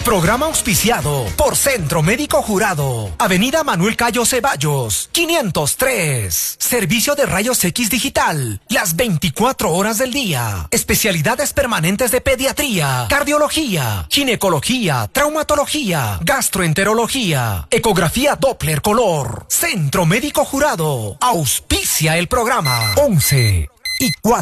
Programa auspiciado por Centro Médico Jurado. Avenida Manuel Cayo Ceballos, 503. Servicio de rayos X digital, las 24 horas del día. Especialidades permanentes de pediatría, cardiología, ginecología, traumatología, gastroenterología, ecografía Doppler color. Centro Médico Jurado. Auspicia el programa. 11 y 4.